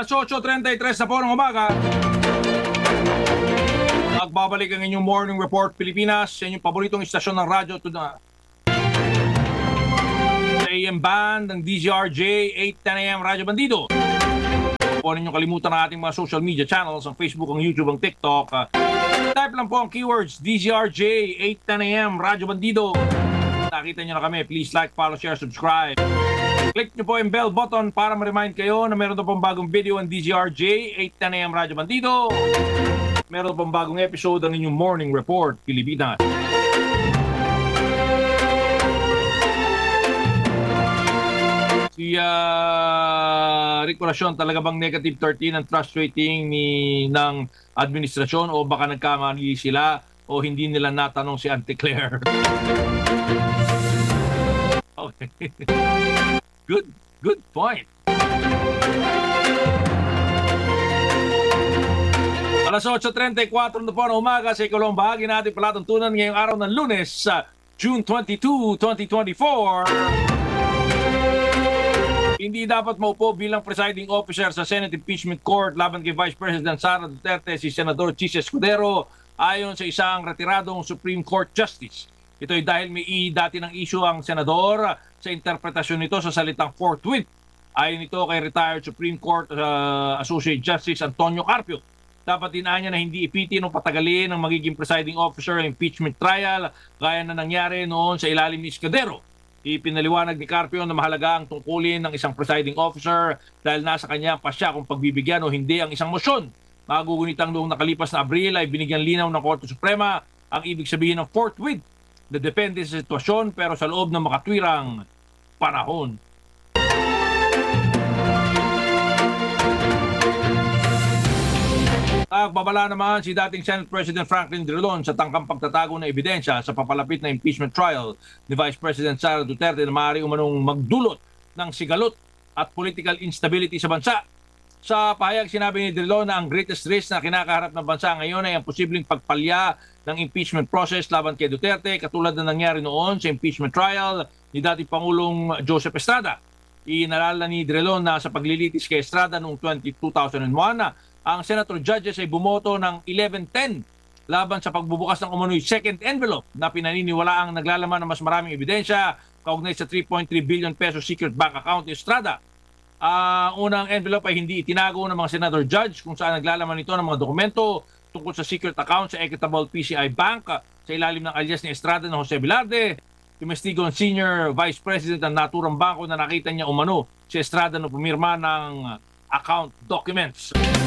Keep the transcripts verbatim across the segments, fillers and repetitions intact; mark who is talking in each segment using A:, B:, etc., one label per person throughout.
A: Alas eight thirty-three na po ng umaga. Magbabalik ang inyong Morning Report Pilipinas sa inyong paboritong istasyon ng radyo to the A M band ng D Z R J, eight ten A M Radyo Bandido. Huwag ninyong kalimutan ang ating mga social media channels, ang Facebook, ang YouTube, ang TikTok. Uh, type lang po ang keywords D Z R J, eight ten A M Radyo Bandido. Nakita nyo na kami. Please like, follow, share, subscribe. Click nyo po yung bell button para ma-remind kayo na meron na pong bagong video ang D Z R J, eight ten A M Radyo Bandido. Meron pong bagong episode ang inyong Morning Report Pilipinas. Si uh, Rick Corazon, talaga bang negative thirteen ang trust rating ni ng administrasyon o baka nagkamali sila o hindi nila natanong si Auntie Claire? Okay. Good, good point. Alas eight thirty-four na po ng umaga sa ikalawang bahagi natin palatuntunan ngayong araw ng Lunes sa June twenty-second, twenty twenty-four. Hindi dapat maupo bilang presiding officer sa Senate Impeachment Court laban kay Vice President Sara Duterte si Senador Chis Escudero ayon sa isang retiradong Supreme Court Justice. Ito ay dahil may i dati ng issue ang senador sa interpretasyon nito sa salitang forthwith. Ayon ito kay retired Supreme Court uh, Associate Justice Antonio Carpio. Dapat din niya na hindi ipitin o patagalin ng magiging presiding officer ng impeachment trial gaya na nangyari noon sa ilalim ni Escudero. Ipinaliwanag ni Carpio na mahalaga ang tungkulin ng isang presiding officer dahil nasa kanya pa siya kung pagbibigyan o hindi ang isang mosyon. Magugunitang noong nakalipas na Abril ay binigyan linaw ng Korte Suprema ang ibig sabihin ng forthwith na depende sa sitwasyon pero sa loob ng makatwirang panahon. Nagbabala naman si dating Senate President Franklin Drilon sa tangkang pagtatago ng ebidensya sa papalapit na impeachment trial ni Vice President Sara Duterte na maaari umanong magdulot ng sigalot at political instability sa bansa. Sa pahayag sinabi ni Drilon na ang greatest risk na kinakaharap ng bansa ngayon ay ang posibleng pagpalya ng impeachment process laban kay Duterte katulad na nangyari noon sa impeachment trial ni dating Pangulong Joseph Estrada. Inalala ni Drilon na sa paglilitis kay Estrada noong two thousand one ang senator judges ay bumoto ng eleven ten laban sa pagbubukas ng umano'y second envelope na pinaniniwala ang naglalaman ng mas maraming ebidensya kaugnay sa three point three billion peso secret bank account ni Estrada. Ang uh, unang envelope ay hindi itinago ng mga senator judge kung saan naglalaman ito ng mga dokumento tungkol sa secret account sa Equitable P C I Bank sa ilalim ng alias ni Estrada na Jose Velarde. Tumestigo ang senior vice president ng naturang bangko na nakita niya umano si Estrada na pumirma ng account documents.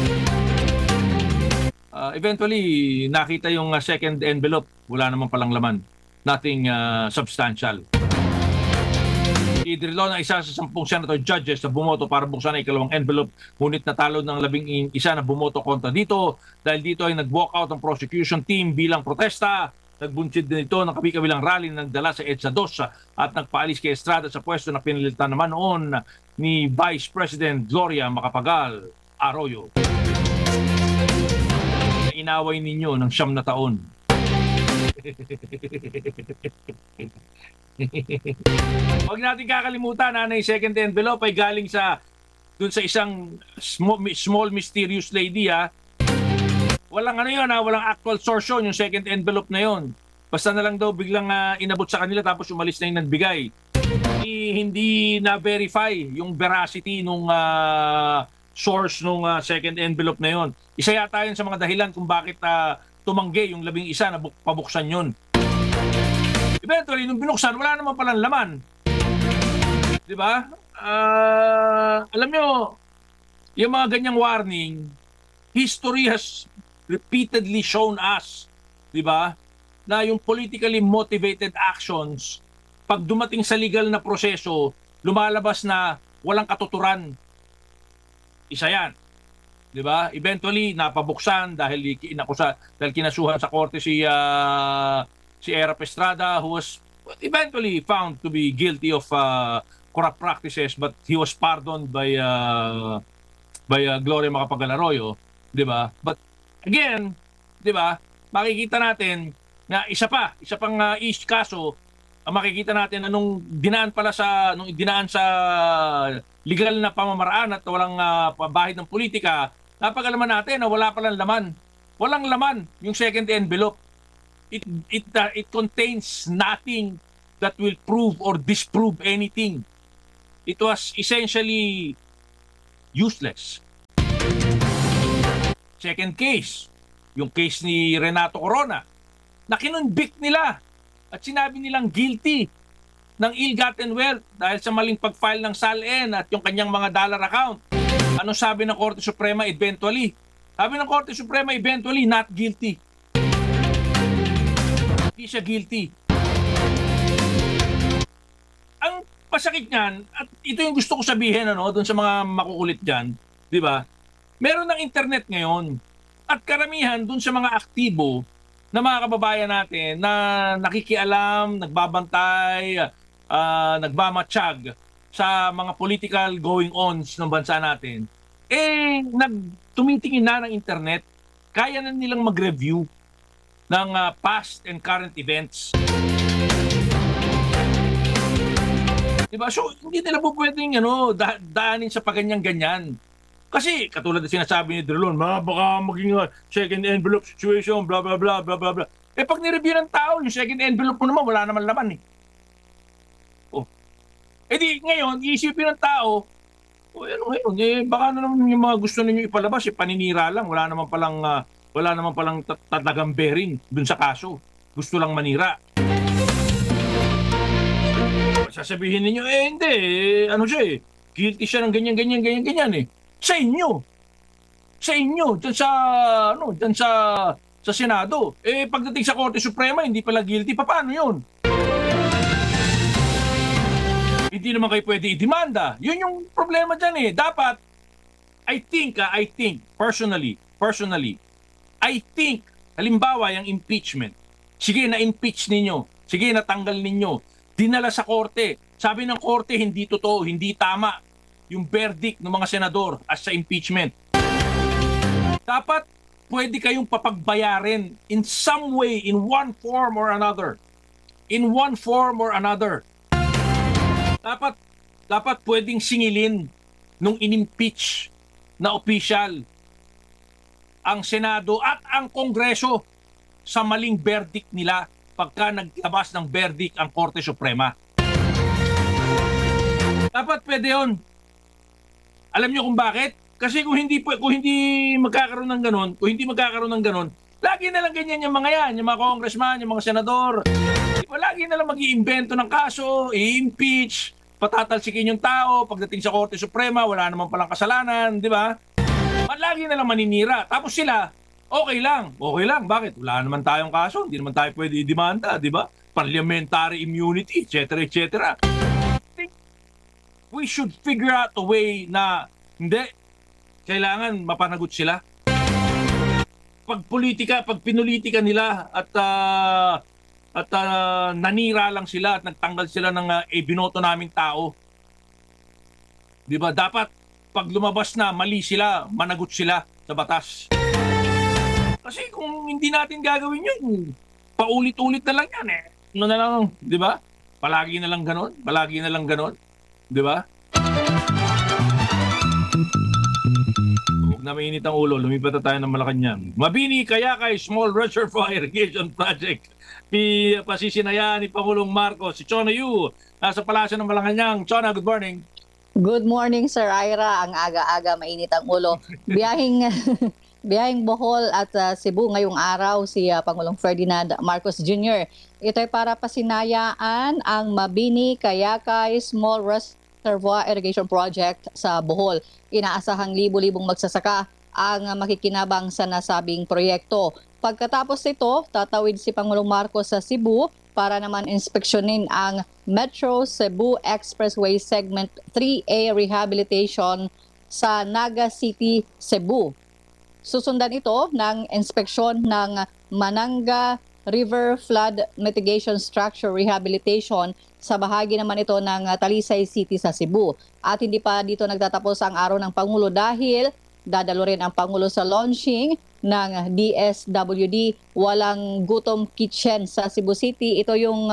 A: Uh, eventually, nakita yung uh, second envelope. Wala naman palang laman. Nothing uh, substantial. Si Drilon na isa sa sampung senator judges na bumoto para buksan ang ikalawang envelope, ngunit natalo ng labing isa na bumoto kontra dito dahil dito ay nag-walk out ang prosecution team bilang protesta. Nagbunsid din ito ng kabi-kabilang rally na nagdala sa EDSA two at nagpaalis kay Estrada sa pwesto na pinilitan naman noon ni Vice President Gloria Macapagal Arroyo. Inaway ninyo ng siyam na taon. Huwag natin kakalimutan na yung second envelope ay galing sa dun sa isang small, small mysterious lady ha. Walang ano yun ha, walang actual source yun, yung second envelope na yun. Basta na lang daw biglang uh, inabot sa kanila tapos umalis na yung nagbigay. Hindi, hindi na-verify yung veracity nung uh, source nung uh, second envelope na yon. Isa yata yun sa mga dahilan kung bakit uh, tumanggi yung labing isa na pabuksan yun. Eventually, nung binuksan, wala naman palang laman. Di ba? Uh, alam nyo, yung mga ganyang warning, history has repeatedly shown us, di ba, na yung politically motivated actions, pag dumating sa legal na proseso, lumalabas na walang katuturan. Isa yan. Di ba? Eventually, napabuksan dahil inakusa, dahil kinasuhan sa korte si uh, si Erap Estrada who was eventually found to be guilty of uh, corrupt practices but he was pardoned by uh, by uh, Gloria Macapagal Arroyo, di ba? But again, di ba? Makikita natin na isa pa, isa pang uh, is kaso ang makikita natin anong dinaan pala sa nung dinaan sa legal na pamamaraan at walang uh, pabahid ng politika, napag-alaman natin na wala palang laman. Walang laman yung second envelope. It it uh, it contains nothing that will prove or disprove anything. It was essentially useless. Second case, yung case ni Renato Corona, na kinonvict nila at sinabi nilang guilty ng ill-gotten wealth dahil sa maling pag-file ng S A L N at yung kanyang mga dollar account. Ano sabi ng Korte Suprema eventually? Sabi ng Korte Suprema eventually, not guilty. Hindi siya guilty. Ang pasakit niyan, at ito yung gusto ko sabihin ano, doon sa mga makukulit dyan, di ba? Meron ng internet ngayon at karamihan doon sa mga aktibo na mga kababayan natin na nakikialam, nagbabantay, uh, nagmamatsyag sa mga political going-ons ng bansa natin, eh, nagtumitingin na ng internet, kaya na nilang mag-review ng uh, past and current events. Diba? So, hindi nila po pwedeng ano, da- daanin sa paganyang-ganyan. Kasi, katulad na sinasabi ni Drilon, ma, baka maging uh, second envelope situation, blah, blah, blah, blah, blah, blah. Eh, pag nireview ng tao, yung second envelope mo naman, wala naman laman eh. Oh. Eh di, ngayon, iisipin ng tao, oh, ano ngayon, eh, baka na naman yung mga gusto ninyo ipalabas, eh, paninira lang, wala naman palang, uh, wala naman palang tatagang bearing dun sa kaso. Gusto lang manira. Sasabihin ninyo, eh, hindi, eh, ano siya eh, guilty siya ng ganyan, ganyan, ganyan, ganyan eh. Sa inyo. Sa inyo, dyan sa, ano, dyan sa, sa Senado. Eh, pagdating sa Korte Suprema, hindi pala guilty. Paano yun? Hindi naman kayo pwede i-demanda. Yun yung problema dyan eh. Dapat, I think, ah, I think, personally, personally, I think, halimbawa, yung impeachment. Sige, na-impeach ninyo. Sige, natanggal ninyo. Dinala sa Korte. Sabi ng Korte, hindi totoo, hindi tama yung verdict ng mga senador as sa impeachment. Dapat pwede kayong papagbayarin in some way, in one form or another. In one form or another. Dapat, dapat pwedeng singilin nung inimpeach na opisyal ang Senado at ang Kongreso sa maling verdict nila pagka naglabas ng verdict ang Korte Suprema. Dapat pwede yun. Alam niyo kung bakit? Kasi kung hindi kung hindi magkakaroon ng ganon, kung hindi magkakaroon ng ganon, lagi na lang ganyan yung mga yan, yung mga congressman, yung mga senador. Lagi na lang mag-iimbento ng kaso, i-impeach, patatalsikin yung tao, pagdating sa Korte Suprema, wala naman palang kasalanan, di ba? Lagi na lang maninira. Tapos sila, okay lang. Okay lang. Bakit? Wala naman tayong kaso, hindi naman tayo pwede i-demanda, di ba? Parliamentary immunity, et cetera, et cetera. We should figure out a way na hindi, kailangan mapanagot sila. Pag politika, pag pinulitika nila at uh, at uh, nanira lang sila at nagtanggal sila ng uh, e binoto naming tao. 'Di ba? Dapat pag lumabas na mali sila, managot sila sa batas. Kasi kung hindi natin gagawin 'yun, paulit-ulit na lang 'yan eh. Ano na lang, 'di ba? Palagi na lang ganoon, palagi na lang ganoon. Di ba? Huwag na mainit ang ulo, lumipat na tayo ng Malacanang. Mabini Kayakay Small Reservoir Irrigation Project. Pi, pasisinaya ni Pangulong Marcos, si Chona Yu, nasa palasyo ng Malacanang. Chona, good morning.
B: Good morning, Sir Ira. Ang aga-aga, mainit ang ulo. Biyahing, biyahing Bohol at uh, Cebu ngayong araw si uh, Pangulong Ferdinand Marcos Junior Ito ay para pasinayaan ang Mabini Kayakay Small Reservoir Irrigation Project sa Bohol. Inaasahang libu-libong magsasaka ang makikinabang sa nasabing proyekto. Pagkatapos nito, tatawid si Pangulong Marcos sa Cebu para naman inspeksyonin ang Metro Cebu Expressway Segment three A Rehabilitation sa Naga City, Cebu. Susundan ito ng inspeksyon ng Mananga River Flood Mitigation Structure Rehabilitation sa bahagi naman ito ng Talisay City sa Cebu. At hindi pa dito nagtatapos ang araw ng Pangulo dahil dadalo rin ang Pangulo sa launching ng D S W D Walang Gutom Kitchen sa Cebu City. Ito yung uh,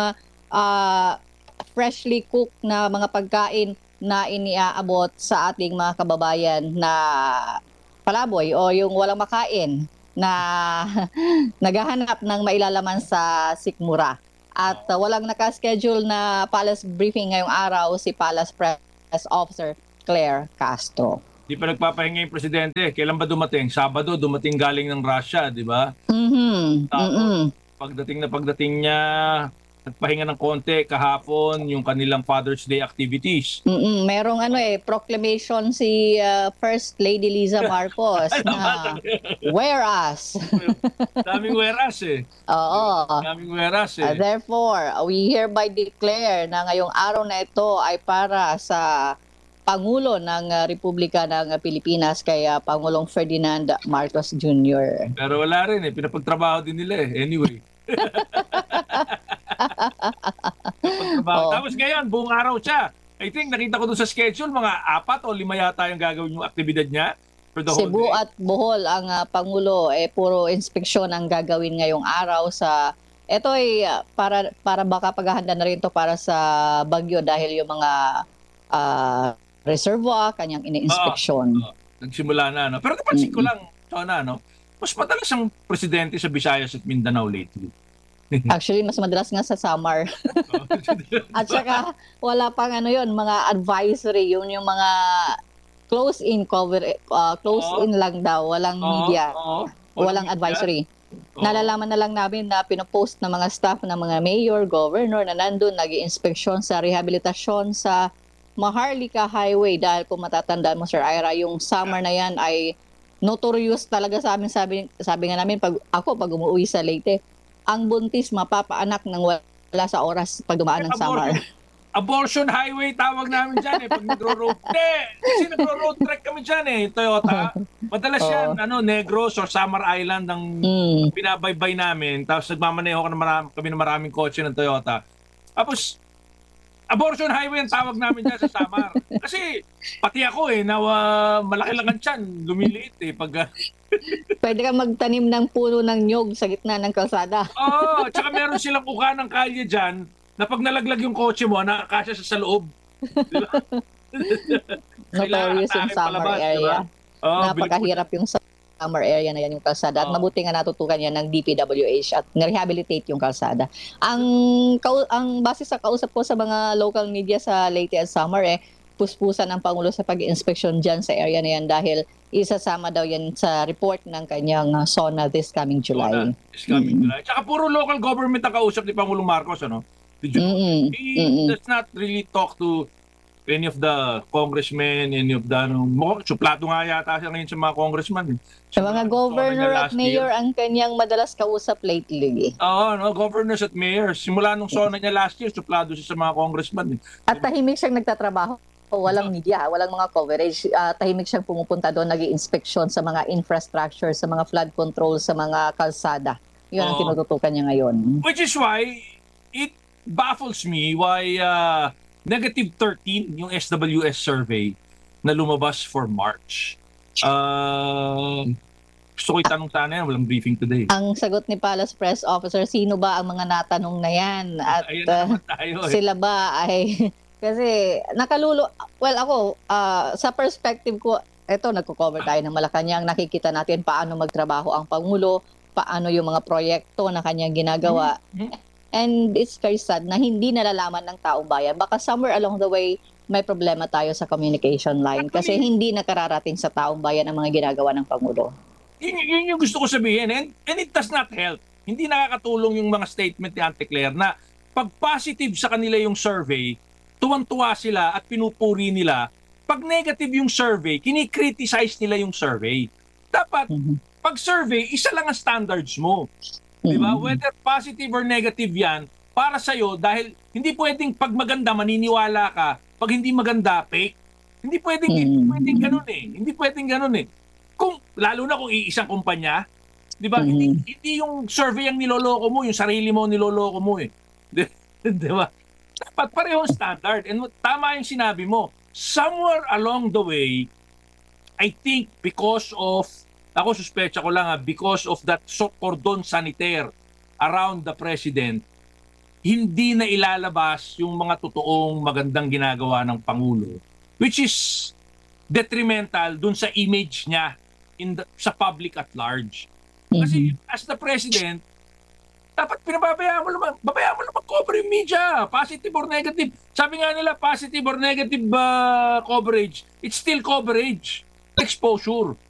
B: ah, freshly cooked na mga pagkain na iniaabot sa ating mga kababayan na palaboy o yung walang makain na naghahanap ng mailalaman sa sikmura. At uh, walang nakaschedule na palace briefing ngayong araw si Palace Press Officer Claire Castro.
A: Di pa nagpapahinga yung presidente. Kailan ba dumating? Sabado, dumating galing ng Russia, di ba?
B: Mhm.
A: Tapos,
B: Mm.
A: pagdating na pagdating niya, nagpahinga ng konti kahapon yung kanilang Father's Day activities.
B: Mm. Merong ano eh proclamation si uh, First Lady Liza Marcos na whereas.
A: Daming weras eh.
B: Oo.
A: Daming weras
B: Uh,
A: eh.
B: therefore, we hereby declare na ngayong araw na ito ay para sa Pangulo ng uh, Republika ng uh, Pilipinas kay uh, Pangulong Ferdinand Marcos Junior
A: Pero wala rin eh. Pinapagtrabaho din nila eh. Anyway. Pinapagtrabaho.
B: Oo.
A: Tapos ngayon, buong araw siya. I think nakita ko doon sa schedule, mga apat o lima yata yung gagawin yung aktibidad niya for the whole
B: Cebu
A: day.
B: at Bohol ang uh, Pangulo eh puro inspeksyon ang gagawin ngayong araw sa ito ay uh, para para baka paghahanda na rin to para sa bagyo dahil yung mga uh, reservoir kanyang ini-inspeksyon.
A: Oo. Nagsimula na. No? Pero napansin ko lang, Chona, no? Mas madalas ang presidente sa Visayas at Mindanao lately.
B: Actually, mas madalas nga sa summer. At saka, wala pang ano yon mga advisory, yun yung mga close-in cover, uh, close-in lang daw, walang
A: Oo,
B: media,
A: oo.
B: walang
A: media.
B: advisory.
A: Oo.
B: Nalalaman na lang namin na pinopost ng mga staff ng mga mayor, governor na nandun, nag-inspeksyon sa rehabilitasyon sa Maharlika Highway dahil kung matatandaan mo, Sir Ira, yung summer na yan ay notorious talaga sa amin. Sabi, sabi nga namin, pag, ako pag umuwi sa Leyte, ang buntis mapapaanak ng wala sa oras pag dumaan ng summer.
A: Abortion highway tawag namin dyan eh. Pag nagro-road. Hindi! Kasi nagro-road trek kami dyan eh. Toyota. Madalas
B: Oo.
A: yan, ano, Negros or Samar Island ang
B: Mm.
A: binabaybay namin. Tapos nagmamaneho ka ng marami, kami ng maraming kotse ng Toyota. Tapos, abortion highway ang tawag namin dyan sa Samar. Kasi, pati ako eh, na uh, malaki lang ang tiyan. Lumiliit eh. Pag, uh,
B: Pwede kang magtanim ng puno ng nyog sa gitna ng kalsada.
A: Oo, oh, tsaka meron silang kuka ng kalye dyan na pag nalaglag yung kotse mo, nakakasya siya sa loob. Di ba?
B: Notorious yung
A: atakin
B: summer
A: palabas, di ba?
B: area.
A: Oo,
B: Napakahirap yung summer area na yan yung kalsada. At
A: Oo.
B: mabuti nga natutukan yan ng D P W H at nirehabilitate yung kalsada. Ang, kau- ang base sa kausap ko sa mga local media sa Leyte at Samar eh, puspusan ng Pangulo sa pag-inspeksyon dyan sa area na yan dahil isasama daw yan sa report ng kanyang uh, SONA this coming July.
A: Is coming July. Tsaka puro local government ang kausap ni Pangulong Marcos, ano? Did you,
B: Mm-mm.
A: he
B: Mm-mm.
A: does not really talk to any of the congressmen, any of the, ano, mo- suplado nga yata siya ngayon sa mga congressman. Eh.
B: Sa mga
A: Suplado
B: governor
A: niya
B: at
A: last
B: mayor
A: year.
B: ang kanyang madalas kausap lately.
A: Oo, no, governors at mayors. Simula nung sona niya last year, suplado siya sa mga congressman. Eh.
B: At tahimik siyang nagtatrabaho. Walang media, walang mga coverage. Ah, tahimik siyang pumupunta doon, nag-i-inspeksyon sa mga infrastructure, sa mga flood control, sa mga kalsada. Yun ang
A: Oo.
B: tinututukan niya ngayon.
A: Which is why it baffles me why uh, negative thirteen yung S W S survey na lumabas for March. Uh, gusto ko itanong sana yan, walang briefing today.
B: Ang sagot ni Palace Press Officer, sino ba ang mga natanong na yan? At
A: Ayan na
B: ah,
A: naman tayo eh.
B: sila ba ay... Kasi nakalulo... Well, ako, ah, sa perspective ko, eto, nagko-cover tayo ng Malacanang, nakikita natin paano magtrabaho ang Pangulo, paano yung mga proyekto na kanyang ginagawa.
A: Mhm.
B: And it's very sad na hindi nalalaman ng taong bayan. Baka somewhere along the way, may problema tayo sa communication line kasi
A: Actually-
B: hindi nakararating sa taong bayan ang mga ginagawa ng Pangulo.
A: Yun, yun yung gusto ko sabihin. And, and it does not help. Hindi nakakatulong yung mga statement ni Ante Claire na pag positive sa kanila yung survey, tuwang-tuwa sila at pinupuri nila. Pag negative yung survey, kinikriticize nila yung survey. Dapat,
B: Mhm.
A: pag survey, isa lang ang standards mo. Di ba?
B: Mhm.
A: Whether positive or negative yan, para sa'yo, dahil hindi pwedeng pag maganda, maniniwala ka. Pag hindi maganda, fake. Hindi pwedeng, hindi
B: Mm.
A: pwedeng ganun eh. Hindi pwedeng ganun eh. Kung, lalo na kung iisang kumpanya, di ba?
B: Mm.
A: Hindi, hindi yung survey ang niloloko mo, yung sarili mo ang niloloko mo eh. Di, di ba? Dapat parehong standard. And tama yung sinabi mo. Somewhere along the way, I think because of, ako suspecha ko lang ha, because of that so cordon sanitaire around the president, hindi na ilalabas yung mga totoong magandang ginagawa ng Pangulo, which is detrimental dun sa image niya in the, sa public at large. Kasi as the president, dapat pinababayaan mo naman, babayaan mo naman cover yung media, positive or negative. Sabi nga nila, positive or negative uh, coverage, it's still coverage, exposure.